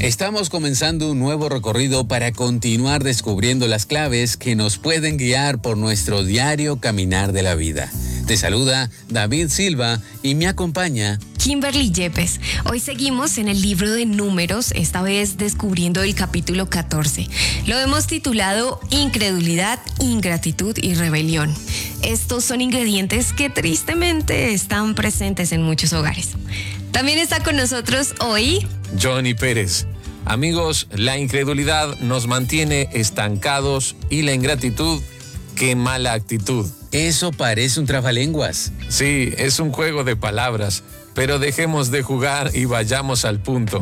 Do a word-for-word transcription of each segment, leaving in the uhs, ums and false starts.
Estamos comenzando un nuevo recorrido para continuar descubriendo las claves que nos pueden guiar por nuestro diario caminar de la vida. Te saluda David Silva y me acompaña Kimberly Yepes. Hoy seguimos en el libro de Números, esta vez descubriendo el capítulo catorce. Lo hemos titulado Incredulidad, Ingratitud y Rebelión. Estos son ingredientes que tristemente están presentes en muchos hogares. También está con nosotros hoy Johnny Pérez. Amigos, la incredulidad nos mantiene estancados y la ingratitud, qué mala actitud. Eso parece un trabalenguas. Sí, es un juego de palabras, pero dejemos de jugar y vayamos al punto.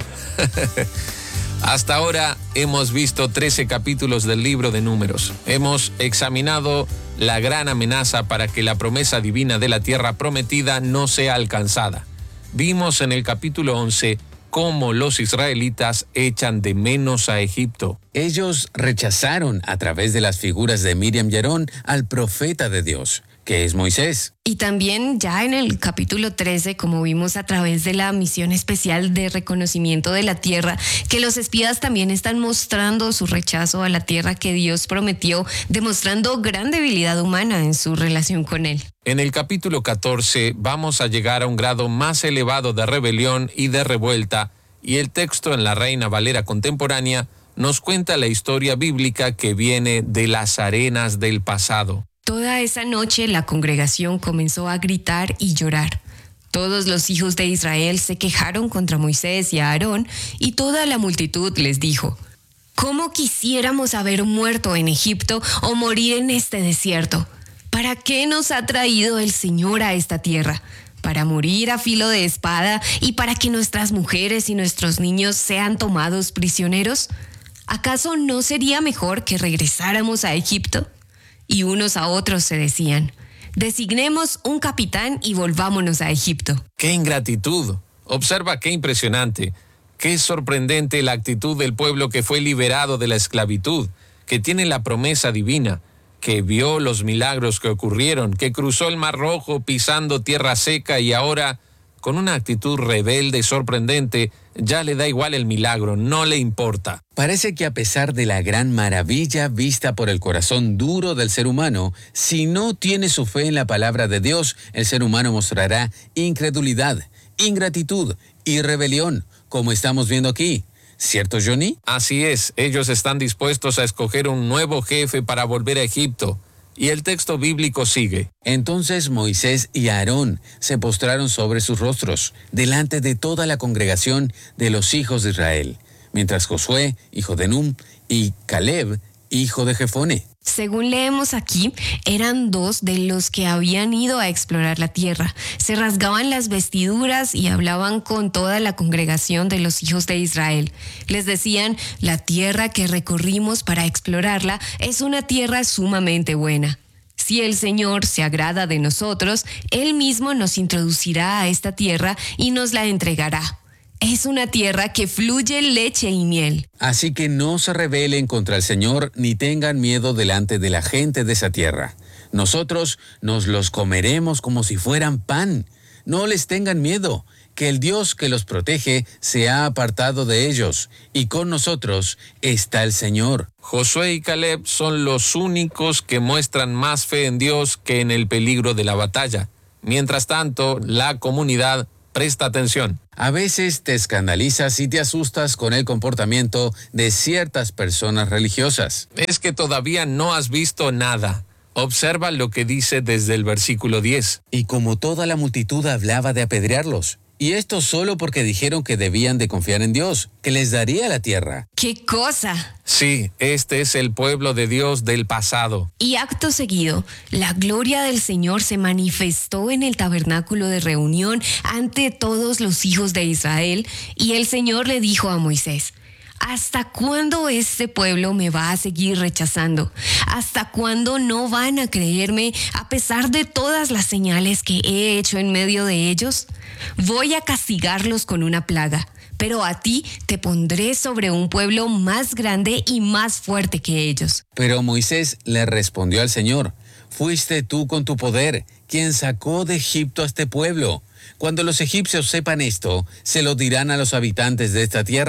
Hasta ahora hemos visto trece capítulos del libro de Números. Hemos examinado la gran amenaza para que la promesa divina de la tierra prometida no sea alcanzada. Vimos en el capítulo once cómo los israelitas echan de menos a Egipto. Ellos rechazaron a través de las figuras de Miriam y Aarón al profeta de Dios, que es Moisés. Y también ya en el capítulo trece, como vimos a través de la misión especial de reconocimiento de la tierra, que los espías también están mostrando su rechazo a la tierra que Dios prometió, demostrando gran debilidad humana en su relación con él. En el capítulo catorce vamos a llegar a un grado más elevado de rebelión y de revuelta, y el texto en la Reina Valera contemporánea nos cuenta la historia bíblica que viene de las arenas del pasado. Toda esa noche la congregación comenzó a gritar y llorar. Todos los hijos de Israel se quejaron contra Moisés y Aarón, y toda la multitud les dijo: ¿cómo quisiéramos haber muerto en Egipto o morir en este desierto? ¿Para qué nos ha traído el Señor a esta tierra? ¿Para morir a filo de espada y para que nuestras mujeres y nuestros niños sean tomados prisioneros? ¿Acaso no sería mejor que regresáramos a Egipto? Y unos a otros se decían: designemos un capitán y volvámonos a Egipto. ¡Qué ingratitud! Observa qué impresionante, qué sorprendente la actitud del pueblo que fue liberado de la esclavitud, que tiene la promesa divina, que vio los milagros que ocurrieron, que cruzó el Mar Rojo pisando tierra seca y ahora, con una actitud rebelde y sorprendente, ya le da igual el milagro, no le importa. Parece que a pesar de la gran maravilla vista por el corazón duro del ser humano, si no tiene su fe en la palabra de Dios, el ser humano mostrará incredulidad, ingratitud y rebelión, como estamos viendo aquí. ¿Cierto, Johnny? Así es, ellos están dispuestos a escoger un nuevo jefe para volver a Egipto. Y el texto bíblico sigue. Entonces Moisés y Aarón se postraron sobre sus rostros, delante de toda la congregación de los hijos de Israel, mientras Josué, hijo de Nun, y Caleb, hijo de Jefone. Según leemos aquí, eran dos de los que habían ido a explorar la tierra. Se rasgaban las vestiduras y hablaban con toda la congregación de los hijos de Israel. Les decían: la tierra que recorrimos para explorarla es una tierra sumamente buena. Si el Señor se agrada de nosotros, Él mismo nos introducirá a esta tierra y nos la entregará. Es una tierra que fluye leche y miel. Así que no se rebelen contra el Señor ni tengan miedo delante de la gente de esa tierra. Nosotros nos los comeremos como si fueran pan. No les tengan miedo, que el Dios que los protege se ha apartado de ellos, y con nosotros está el Señor. Josué y Caleb son los únicos que muestran más fe en Dios que en el peligro de la batalla. Mientras tanto, la comunidad presta atención. A veces te escandalizas y te asustas con el comportamiento de ciertas personas religiosas. Es que todavía no has visto nada. Observa lo que dice desde el versículo diez. Y como toda la multitud hablaba de apedrearlos, y esto solo porque dijeron que debían de confiar en Dios, que les daría la tierra. ¡Qué cosa! Sí, este es el pueblo de Dios del pasado. Y acto seguido, la gloria del Señor se manifestó en el tabernáculo de reunión ante todos los hijos de Israel, y el Señor le dijo a Moisés: ¿hasta cuándo este pueblo me va a seguir rechazando? ¿Hasta cuándo no van a creerme a pesar de todas las señales que he hecho en medio de ellos? Voy a castigarlos con una plaga, pero a ti te pondré sobre un pueblo más grande y más fuerte que ellos. Pero Moisés le respondió al Señor: fuiste tú con tu poder quien sacó de Egipto a este pueblo. Cuando los egipcios sepan esto, se lo dirán a los habitantes de esta tierra,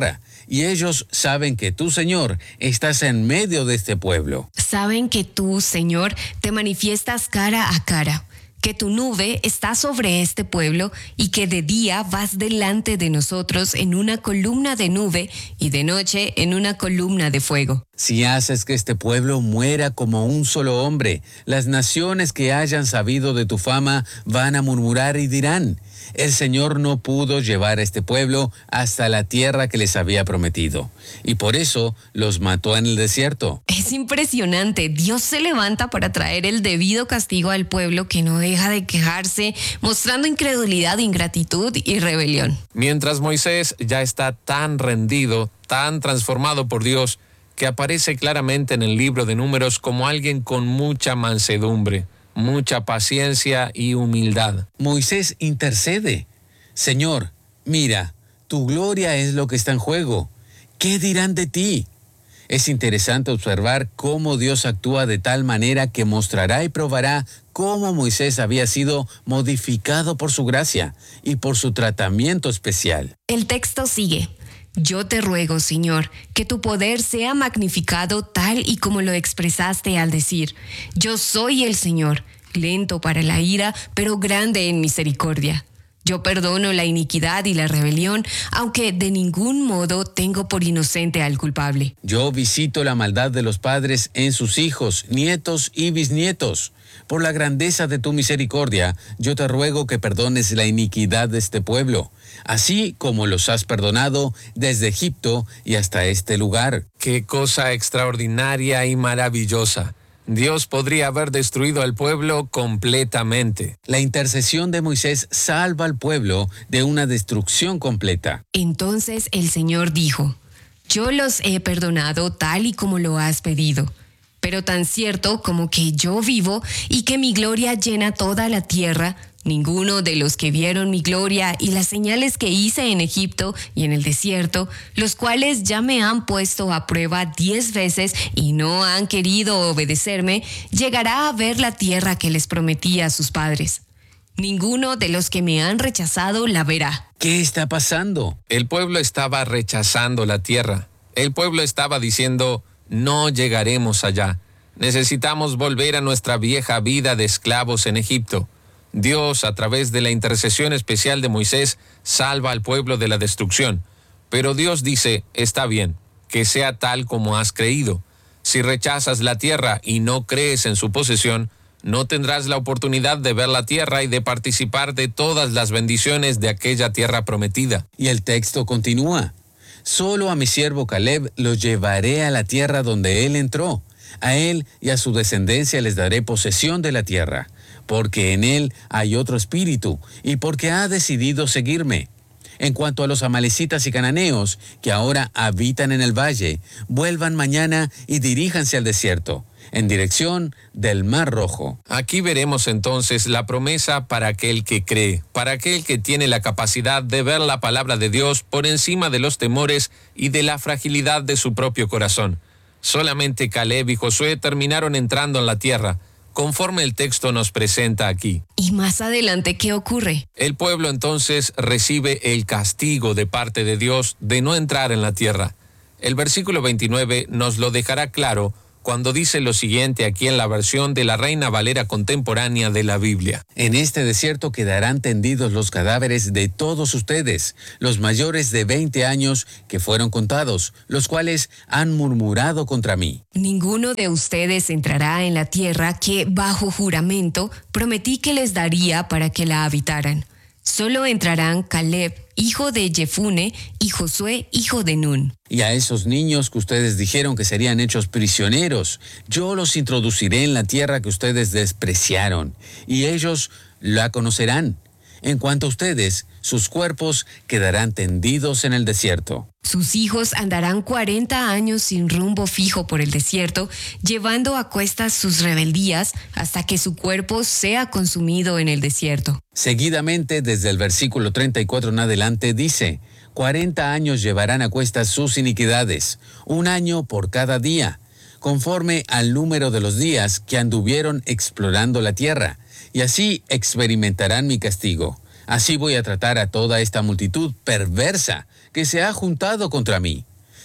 y ellos saben que tú, Señor, estás en medio de este pueblo. Saben que tú, Señor, te manifiestas cara a cara, que tu nube está sobre este pueblo y que de día vas delante de nosotros en una columna de nube y de noche en una columna de fuego. Si haces que este pueblo muera como un solo hombre, las naciones que hayan sabido de tu fama van a murmurar y dirán: el Señor no pudo llevar a este pueblo hasta la tierra que les había prometido, y por eso los mató en el desierto. Es impresionante. Dios se levanta para traer el debido castigo al pueblo que no deja de quejarse, mostrando incredulidad, ingratitud y rebelión. Mientras Moisés ya está tan rendido, tan transformado por Dios, que aparece claramente en el libro de Números como alguien con mucha mansedumbre, mucha paciencia y humildad. Moisés intercede: Señor, mira, tu gloria es lo que está en juego. ¿Qué dirán de ti? Es interesante observar cómo Dios actúa de tal manera que mostrará y probará cómo Moisés había sido modificado por su gracia y por su tratamiento especial. El texto sigue: yo te ruego, Señor, que tu poder sea magnificado tal y como lo expresaste al decir: yo soy el Señor, lento para la ira, pero grande en misericordia. Yo perdono la iniquidad y la rebelión, aunque de ningún modo tengo por inocente al culpable. Yo visito la maldad de los padres en sus hijos, nietos y bisnietos. Por la grandeza de tu misericordia, yo te ruego que perdones la iniquidad de este pueblo, así como los has perdonado desde Egipto y hasta este lugar. ¡Qué cosa extraordinaria y maravillosa! Dios podría haber destruido al pueblo completamente. La intercesión de Moisés salva al pueblo de una destrucción completa. Entonces el Señor dijo: yo los he perdonado tal y como lo has pedido. Pero tan cierto como que yo vivo y que mi gloria llena toda la tierra, ninguno de los que vieron mi gloria y las señales que hice en Egipto y en el desierto, los cuales ya me han puesto a prueba diez veces y no han querido obedecerme, llegará a ver la tierra que les prometí a sus padres. Ninguno de los que me han rechazado la verá. ¿Qué está pasando? El pueblo estaba rechazando la tierra. El pueblo estaba diciendo: no llegaremos allá. Necesitamos volver a nuestra vieja vida de esclavos en Egipto. Dios, a través de la intercesión especial de Moisés, salva al pueblo de la destrucción. Pero Dios dice: está bien, que sea tal como has creído. Si rechazas la tierra y no crees en su posesión, no tendrás la oportunidad de ver la tierra y de participar de todas las bendiciones de aquella tierra prometida. Y el texto continúa: solo a mi siervo Caleb lo llevaré a la tierra donde él entró. A él y a su descendencia les daré posesión de la tierra, porque en él hay otro espíritu y porque ha decidido seguirme. En cuanto a los amalecitas y cananeos, que ahora habitan en el valle, vuelvan mañana y diríjanse al desierto, en dirección del Mar Rojo. Aquí veremos entonces la promesa para aquel que cree, para aquel que tiene la capacidad de ver la palabra de Dios por encima de los temores y de la fragilidad de su propio corazón. Solamente Caleb y Josué terminaron entrando en la tierra, conforme el texto nos presenta aquí. ¿Y más adelante qué ocurre? El pueblo entonces recibe el castigo de parte de Dios de no entrar en la tierra. El versículo veintinueve nos lo dejará claro cuando dice lo siguiente aquí en la versión de la Reina Valera contemporánea de la Biblia. En este desierto quedarán tendidos los cadáveres de todos ustedes, los mayores de veinte años que fueron contados, los cuales han murmurado contra mí. Ninguno de ustedes entrará en la tierra que, bajo juramento, prometí que les daría para que la habitaran. Solo entrarán Caleb, hijo de Jefune, y Josué, hijo de Nun. Y a esos niños que ustedes dijeron que serían hechos prisioneros, yo los introduciré en la tierra que ustedes despreciaron, y ellos la conocerán. En cuanto a ustedes, sus cuerpos quedarán tendidos en el desierto. Sus hijos andarán cuarenta años sin rumbo fijo por el desierto, llevando a cuestas sus rebeldías hasta que su cuerpo sea consumido en el desierto. Seguidamente, desde el versículo treinta y cuatro en adelante, dice: cuarenta años llevarán a cuestas sus iniquidades, un año por cada día, conforme al número de los días que anduvieron explorando la tierra, y así experimentarán mi castigo. Así voy a tratar a toda esta multitud perversa que se ha juntado contra mí.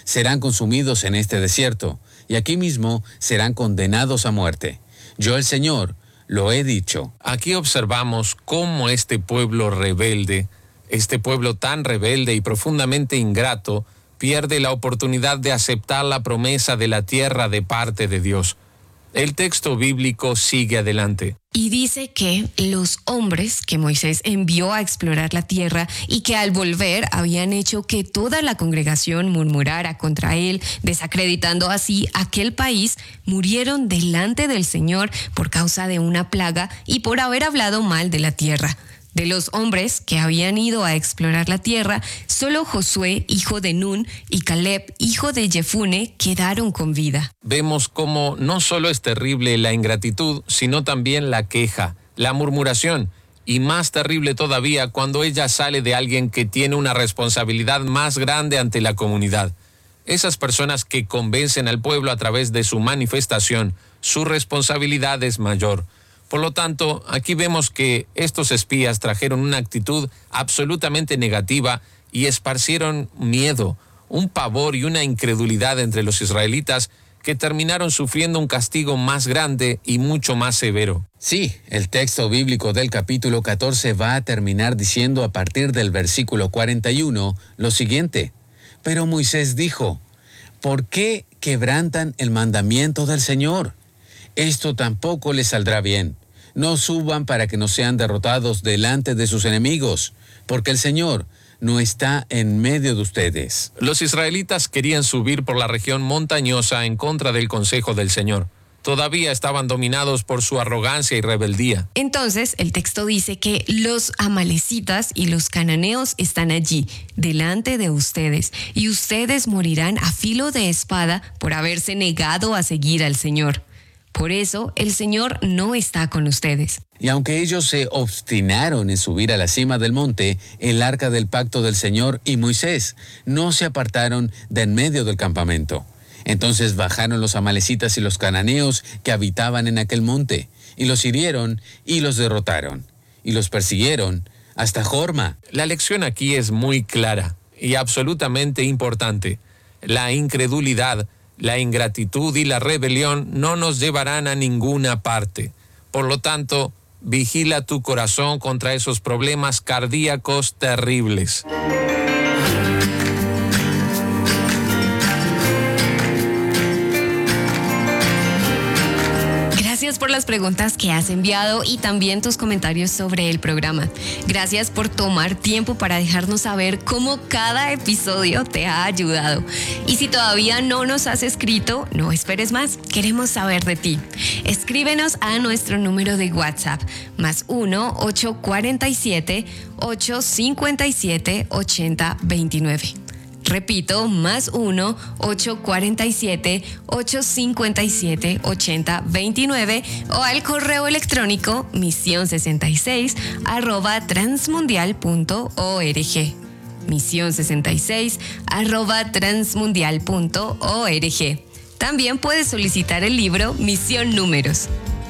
serán consumidos en este desierto, y aquí mismo serán condenados a muerte. Yo, el Señor, lo he dicho. Aquí observamos cómo este pueblo rebelde, este pueblo tan rebelde y profundamente ingrato, pierde la oportunidad de aceptar la promesa de la tierra de parte de Dios. El texto bíblico sigue adelante. Y dice que los hombres que Moisés envió a explorar la tierra y que al volver habían hecho que toda la congregación murmurara contra él, desacreditando así aquel país, murieron delante del Señor por causa de una plaga y por haber hablado mal de la tierra. De los hombres que habían ido a explorar la tierra, solo Josué, hijo de Nun, y Caleb, hijo de Jefune, quedaron con vida. Vemos cómo no solo es terrible la ingratitud, sino también la queja, la murmuración, y más terrible todavía cuando ella sale de alguien que tiene una responsabilidad más grande ante la comunidad. Esas personas que convencen al pueblo a través de su manifestación, su responsabilidad es mayor. Por lo tanto, aquí vemos que estos espías trajeron una actitud absolutamente negativa y esparcieron miedo, un pavor y una incredulidad entre los israelitas que terminaron sufriendo un castigo más grande y mucho más severo. Sí, el texto bíblico del capítulo catorce va a terminar diciendo a partir del versículo cuarenta y uno lo siguiente. Pero Moisés dijo, ¿por qué quebrantan el mandamiento del Señor? Esto tampoco les saldrá bien. No suban para que no sean derrotados delante de sus enemigos, porque el Señor no está en medio de ustedes. Los israelitas querían subir por la región montañosa en contra del consejo del Señor. Todavía estaban dominados por su arrogancia y rebeldía. Entonces, el texto dice que los amalecitas y los cananeos están allí, delante de ustedes, y ustedes morirán a filo de espada por haberse negado a seguir al Señor. Por eso, el Señor no está con ustedes. Y aunque ellos se obstinaron en subir a la cima del monte, el arca del pacto del Señor y Moisés no se apartaron de en medio del campamento. Entonces bajaron los amalecitas y los cananeos que habitaban en aquel monte, y los hirieron y los derrotaron, y los persiguieron hasta Jorma. La lección aquí es muy clara y absolutamente importante. La incredulidad, la ingratitud y la rebelión no nos llevarán a ninguna parte. Por lo tanto, vigila tu corazón contra esos problemas cardíacos terribles. Gracias por las preguntas que has enviado y también tus comentarios sobre el programa. Gracias por tomar tiempo para dejarnos saber cómo cada episodio te ha ayudado. Y si todavía no nos has escrito, no esperes más. Queremos saber de ti. Escríbenos a nuestro número de WhatsApp, más uno ocho cuatro siete, ocho cinco siete, ocho cero dos nueve. Repito, más uno ocho cuatro siete, ocho cinco siete, ocho cero dos nueve o al correo electrónico misión sesenta y seis arroba transmundial punto org. misión sesenta y seis arroba transmundial punto org. También puedes solicitar el libro Misión Números.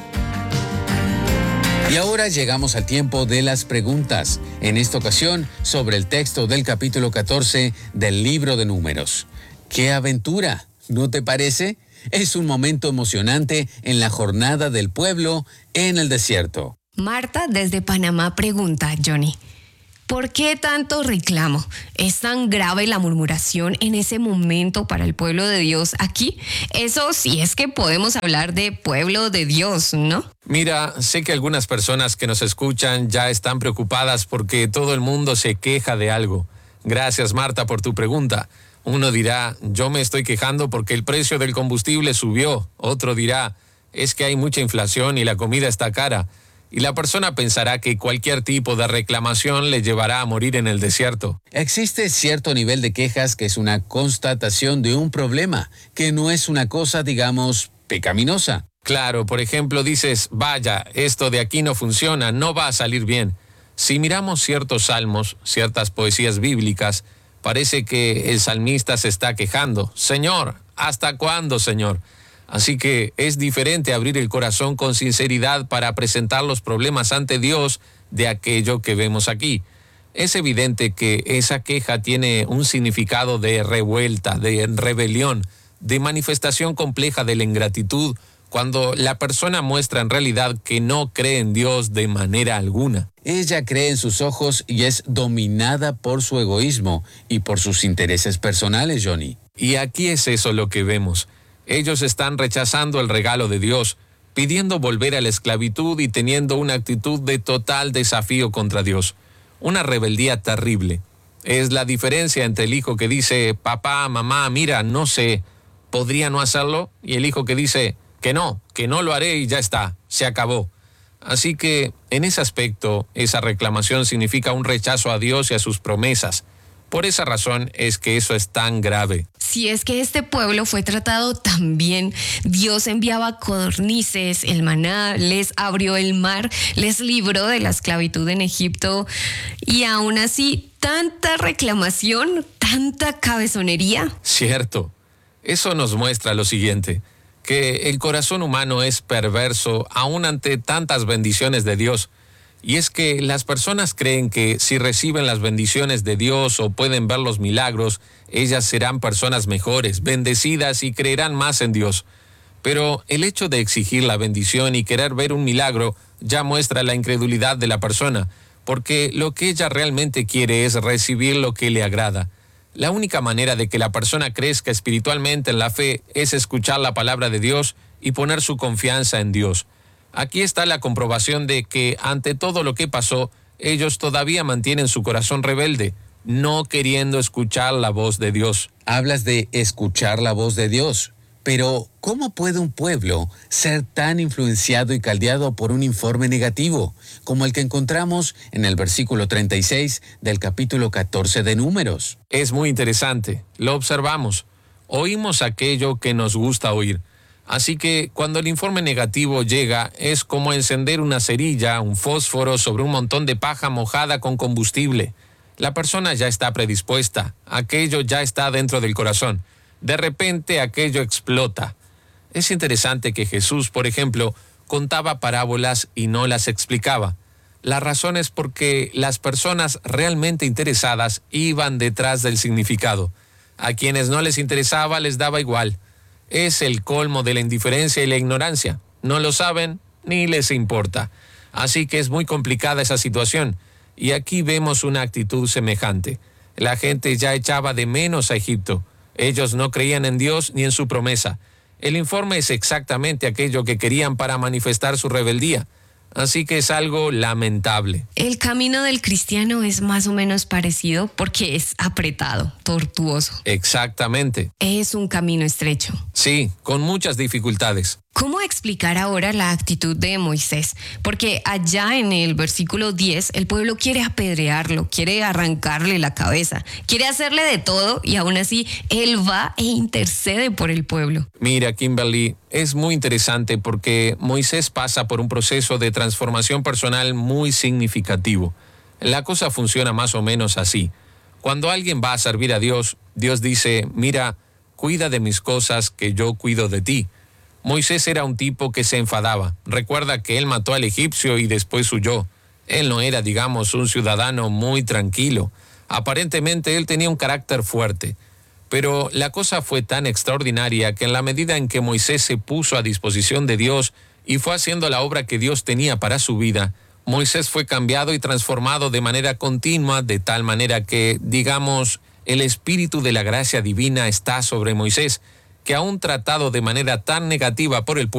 Y ahora llegamos al tiempo de las preguntas, en esta ocasión sobre el texto del capítulo catorce del libro de Números. ¡Qué aventura! ¿No te parece? Es un momento emocionante en la jornada del pueblo en el desierto. Marta desde Panamá pregunta, Johnny, ¿por qué tanto reclamo? ¿Es tan grave la murmuración en ese momento para el pueblo de Dios aquí? Eso sí es que podemos hablar de pueblo de Dios, ¿no? Mira, sé que algunas personas que nos escuchan ya están preocupadas porque todo el mundo se queja de algo. Gracias, Marta, por tu pregunta. Uno dirá, yo me estoy quejando porque el precio del combustible subió. Otro dirá, es que hay mucha inflación y la comida está cara. Y la persona pensará que cualquier tipo de reclamación le llevará a morir en el desierto. Existe cierto nivel de quejas que es una constatación de un problema, que no es una cosa, digamos, pecaminosa. Claro, por ejemplo, dices, vaya, esto de aquí no funciona, no va a salir bien. Si miramos ciertos salmos, ciertas poesías bíblicas, parece que el salmista se está quejando. Señor, ¿hasta cuándo, Señor? Así que es diferente abrir el corazón con sinceridad para presentar los problemas ante Dios de aquello que vemos aquí. Es evidente que esa queja tiene un significado de revuelta, de rebelión, de manifestación compleja de la ingratitud, cuando la persona muestra en realidad que no cree en Dios de manera alguna. Ella cree en sus ojos y es dominada por su egoísmo y por sus intereses personales, Johnny. Y aquí es eso lo que vemos. Ellos están rechazando el regalo de Dios, pidiendo volver a la esclavitud y teniendo una actitud de total desafío contra Dios. Una rebeldía terrible. Es la diferencia entre el hijo que dice, papá, mamá, mira, no sé, ¿podría no hacerlo? Y el hijo que dice, que no, que no lo haré y ya está, se acabó. Así que, en ese aspecto, esa reclamación significa un rechazo a Dios y a sus promesas. Por esa razón es que eso es tan grave. Si es que este pueblo fue tratado tan bien, Dios enviaba codornices, el maná, les abrió el mar, les libró de la esclavitud en Egipto, y aún así, tanta reclamación, tanta cabezonería. Cierto. Eso nos muestra lo siguiente, que el corazón humano es perverso aún ante tantas bendiciones de Dios. Y es que las personas creen que si reciben las bendiciones de Dios o pueden ver los milagros, ellas serán personas mejores, bendecidas y creerán más en Dios. Pero el hecho de exigir la bendición y querer ver un milagro ya muestra la incredulidad de la persona, porque lo que ella realmente quiere es recibir lo que le agrada. La única manera de que la persona crezca espiritualmente en la fe es escuchar la palabra de Dios y poner su confianza en Dios. Aquí está la comprobación de que ante todo lo que pasó, ellos todavía mantienen su corazón rebelde, no queriendo escuchar la voz de Dios. Hablas de escuchar la voz de Dios, pero ¿cómo puede un pueblo ser tan influenciado y caldeado por un informe negativo, como el que encontramos en el versículo treinta y seis del capítulo catorce de Números? Es muy interesante, lo observamos, oímos aquello que nos gusta oír. Así que cuando el informe negativo llega, es como encender una cerilla, un fósforo sobre un montón de paja mojada con combustible. La persona ya está predispuesta, aquello ya está dentro del corazón. De repente aquello explota. Es interesante que Jesús, por ejemplo, contaba parábolas y no las explicaba. La razón es porque las personas realmente interesadas iban detrás del significado. A quienes no les interesaba les daba igual. Es el colmo de la indiferencia y la ignorancia. No lo saben ni les importa. Así que es muy complicada esa situación. Y aquí vemos una actitud semejante. La gente ya echaba de menos a Egipto. Ellos no creían en Dios ni en su promesa. El informe es exactamente aquello que querían para manifestar su rebeldía. Así que es algo lamentable. El camino del cristiano es más o menos parecido porque es apretado, tortuoso. Exactamente. Es un camino estrecho. Sí, con muchas dificultades. ¿Cómo explicar ahora la actitud de Moisés? Porque allá en el versículo diez, el pueblo quiere apedrearlo, quiere arrancarle la cabeza, quiere hacerle de todo y aún así él va e intercede por el pueblo. Mira, Kimberly, es muy interesante porque Moisés pasa por un proceso de transformación personal muy significativo. La cosa funciona más o menos así. Cuando alguien va a servir a Dios, Dios dice, mira, cuida de mis cosas que yo cuido de ti. Moisés era un tipo que se enfadaba. Recuerda que él mató al egipcio y después huyó. Él no era, digamos, un ciudadano muy tranquilo. Aparentemente él tenía un carácter fuerte. Pero la cosa fue tan extraordinaria que en la medida en que Moisés se puso a disposición de Dios y fue haciendo la obra que Dios tenía para su vida, Moisés fue cambiado y transformado de manera continua, de tal manera que, digamos, el espíritu de la gracia divina está sobre Moisés, que aún tratado de manera tan negativa por el pueblo,